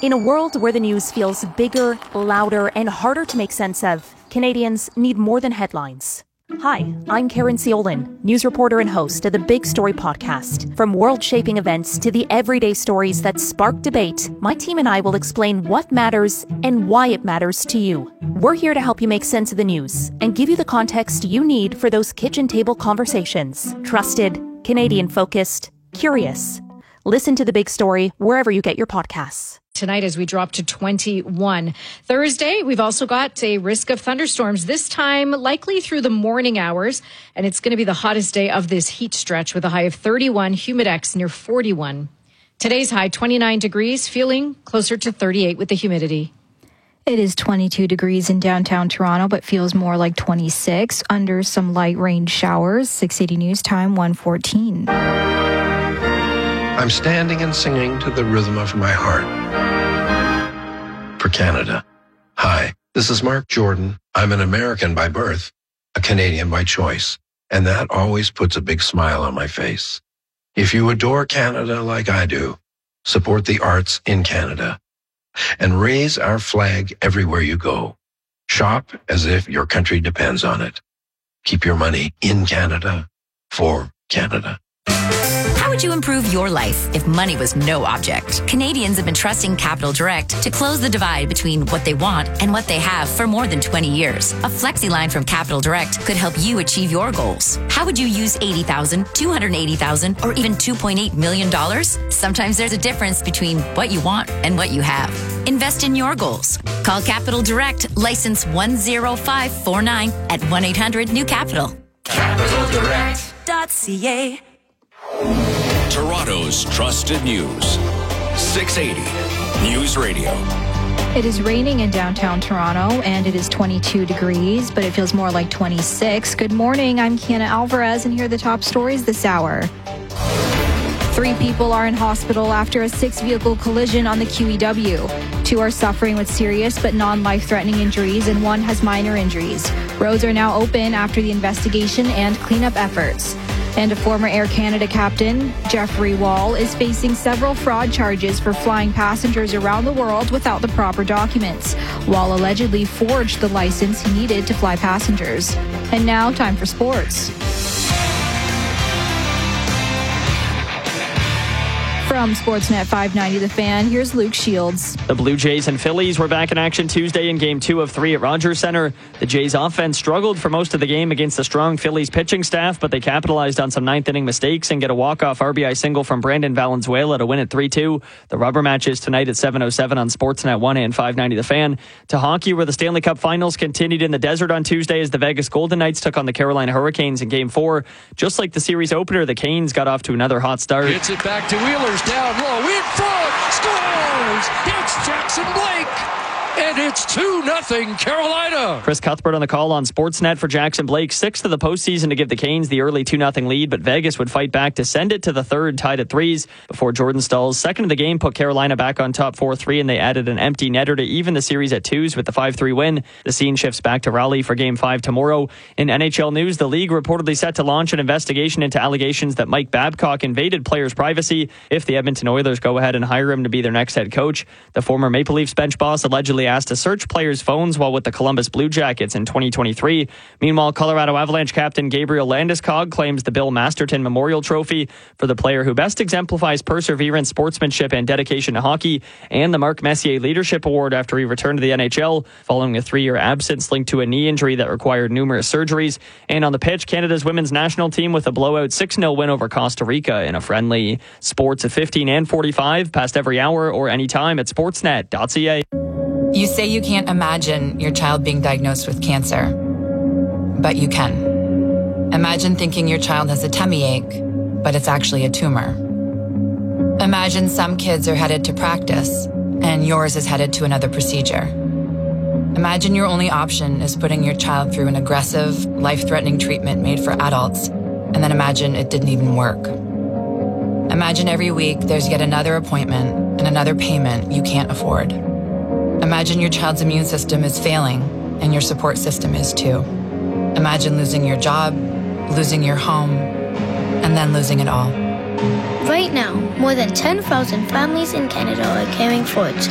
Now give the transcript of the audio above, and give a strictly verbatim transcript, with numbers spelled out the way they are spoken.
In a world where the news feels bigger, louder, and harder to make sense of, Canadians need more than headlines. Hi, I'm Karen Ciolin, news reporter and host of the Big Story podcast. From world-shaping events to the everyday stories that spark debate, my team and I will explain what matters and why it matters to you. We're here to help you make sense of the news and give you the context you need for those kitchen table conversations. Trusted, Canadian-focused, curious. Listen to The Big Story wherever you get your podcasts. Tonight as we drop to twenty-one. Thursday, we've also got a risk of thunderstorms, this time likely through the morning hours. And it's going to be the hottest day of this heat stretch with a high of thirty-one, humidex near forty-one. Today's high, twenty-nine degrees, feeling closer to thirty-eight with the humidity. It is twenty-two degrees in downtown Toronto, but feels more like twenty-six under some light rain showers. six eighty News Time, one fourteen. I'm standing and singing to the rhythm of my heart. For Canada. Hi, this is Mark Jordan. I'm an American by birth, a Canadian by choice, and that always puts a big smile on my face. If you adore Canada like I do, support the arts in Canada and raise our flag everywhere you go. Shop as if your country depends on it. Keep your money in Canada for Canada. How would you improve your life if money was no object? Canadians have been trusting Capital Direct to close the divide between what they want and what they have for more than twenty years. A flexi line from Capital Direct could help you achieve your goals. How would you use eighty thousand dollars, two hundred eighty thousand dollars, or even two point eight million dollars? Sometimes there's a difference between what you want and what you have. Invest in your goals. Call Capital Direct, license one zero five four nine at one eight hundred new capital. capital direct dot c a. Toronto's trusted news. six eighty News Radio. It is raining in downtown Toronto, and it is twenty-two degrees, but it feels more like twenty-six. Good morning, I'm Kiana Alvarez, and here are the top stories this hour. Three people are in hospital after a six-vehicle collision on the Q E W. Two are suffering with serious but non-life-threatening injuries, and one has minor injuries. Roads are now open after the investigation and cleanup efforts. And a former Air Canada captain, Jeffrey Wall, is facing several fraud charges for flying passengers around the world without the proper documents. Wall allegedly forged the license he needed to fly passengers. And now, time for sports. From Sportsnet five ninety The Fan, here's Luke Shields. The Blue Jays and Phillies were back in action Tuesday in Game two of three at Rogers Centre. The Jays' offense struggled for most of the game against the strong Phillies pitching staff, but they capitalized on some ninth-inning mistakes and get a walk-off R B I single from Brandon Valenzuela to win at three two. The rubber match is tonight at seven oh seven on Sportsnet one and five ninety The Fan. To hockey, where the Stanley Cup Finals continued in the desert on Tuesday as the Vegas Golden Knights took on the Carolina Hurricanes in Game four. Just like the series opener, the Canes got off to another hot start. Gets it back to Wheeler's down low, in front, scores! It's Jackson Blake, and it's two nothing Carolina. Chris Cuthbert on the call on Sportsnet for Jackson Blake, sixth of the postseason to give the Canes the early two nothing lead, but Vegas would fight back to send it to the third, tied at threes, before Jordan Staal's second of the game put Carolina back on top four three, and they added an empty netter to even the series at twos with the five three win. The scene shifts back to Raleigh for Game five tomorrow. In N H L news, the league reportedly set to launch an investigation into allegations that Mike Babcock invaded players' privacy if the Edmonton Oilers go ahead and hire him to be their next head coach. The former Maple Leafs bench boss allegedly asked to search players' phones while with the Columbus Blue Jackets in twenty twenty-three. Meanwhile, Colorado Avalanche captain Gabriel Landeskog claims the Bill Masterton Memorial Trophy for the player who best exemplifies perseverance, sportsmanship, and dedication to hockey, and the Marc Messier Leadership Award after he returned to the N H L following a three-year absence linked to a knee injury that required numerous surgeries. And on the pitch, Canada's women's national team with a blowout six nil win over Costa Rica in a friendly. Sports at fifteen and forty-five, past every hour or anytime at sportsnet dot c a. You say you can't imagine your child being diagnosed with cancer, but you can. Imagine thinking your child has a tummy ache, but it's actually a tumor. Imagine some kids are headed to practice, and yours is headed to another procedure. Imagine your only option is putting your child through an aggressive, life-threatening treatment made for adults, and then imagine it didn't even work. Imagine every week there's yet another appointment and another payment you can't afford. Imagine your child's immune system is failing, and your support system is too. Imagine losing your job, losing your home, and then losing it all. Right now, more than ten thousand families in Canada are caring for a